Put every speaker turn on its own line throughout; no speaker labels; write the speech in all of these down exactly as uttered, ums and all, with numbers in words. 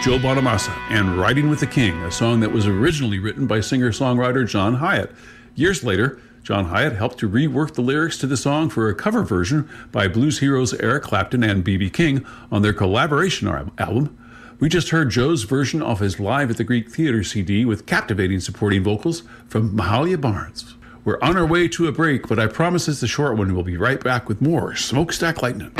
Joe Bonamassa and Riding with the King, a song that was originally written by singer-songwriter John Hyatt. Years later, John Hyatt helped to rework the lyrics to the song for a cover version by blues heroes Eric Clapton and B B King on their collaboration album. We just heard Joe's version of his Live at the Greek Theatre C D with captivating supporting vocals from Mahalia Barnes. We're on our way to a break, but I promise it's a short one. We'll be right back with more Smokestack Lightning.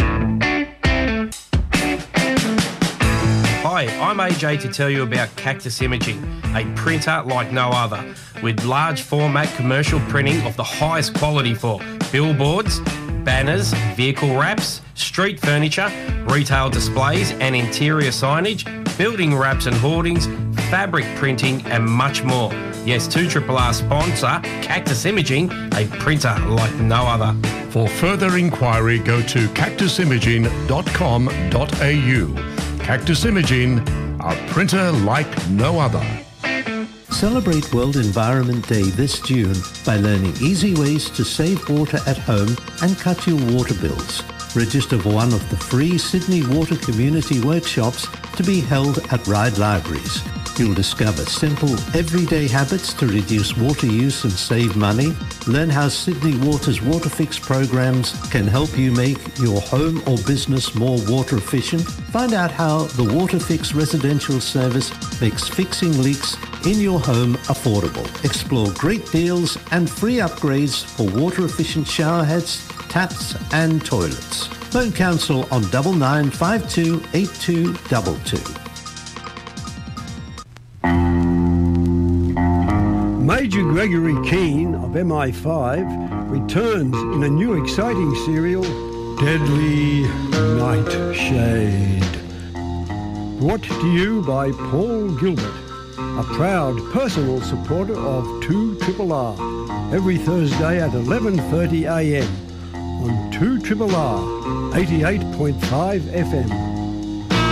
Hi, I'm A J to tell you about Cactus Imaging, a printer like no other, with large format commercial printing of the highest quality for billboards, banners, vehicle wraps, street furniture, retail displays and interior signage, building wraps and hoardings, fabric printing and much more. Yes, two R R R sponsor, Cactus Imaging, a printer like no other.
For further inquiry, go to cactus imaging dot com dot a u. Cactus Imaging, a printer like no other.
Celebrate World Environment Day this June by learning easy ways to save water at home and cut your water bills. Register for one of the free Sydney Water Community Workshops to be held at Ryde Libraries. You'll discover simple, everyday habits to reduce water use and save money. Learn how Sydney Water's WaterFix programs can help you make your home or business more water efficient. Find out how the WaterFix residential service makes fixing leaks in your home affordable. Explore great deals and free upgrades for water-efficient shower heads, taps and toilets. Phone Council on double nine five two eight two two two.
Major Gregory Keane of M I five returns in a new exciting serial, Deadly Nightshade. Brought to you by Paul Gilbert, a proud personal supporter of two R R R, every Thursday at eleven thirty a m on two R R R eighty-eight point five F M.